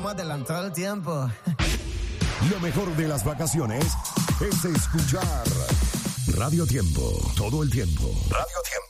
Vamos a adelantar el tiempo. Lo mejor de las vacaciones es escuchar Radio Tiempo. Todo el tiempo. Radio Tiempo.